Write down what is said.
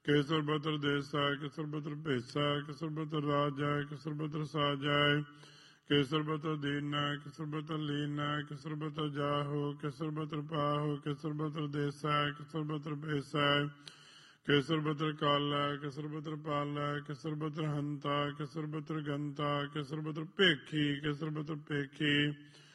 ਕੇਸਰ ਬਤਰ ਦੇਸਾ ਕੇਸਰ ਬਤਰ ਭੇਸਾ ਕੇਸਰ ਬਤਰ ਰਾਜਾ ਕੇਸਰ ਬਤਰ ਸਾਜਾ ਕੇਸਰ ਬਤਰ ਦੀਨਾ ਕੇਸਰ ਬਤਰ ਲੀਨਾ ਕੇਸਰ ਬਤਰ ਜਾਹੋ ਕੇਸਰ ਬਤਰ ਪਾਹੋ ਕੇਸਰ ਬਤਰ ਦੇਸਾ ਕੇਸਰ ਬਤਰ ਭੇਸਾ ਕੇਸਰ ਬਤਰ ਕਾਲਾ ਕੇਸਰ ਬਤਰ ਪਾਲਾ ਕੇਸਰ ਬਤਰ ਹੰਤਾ ਕੇਸਰ ਬਤਰ ਗੰਤਾ ਕੇਸਰ ਬਤਰ ਭੇਖੀ ਕੇਸਰ ਬਤਰ ਭੇਖੀ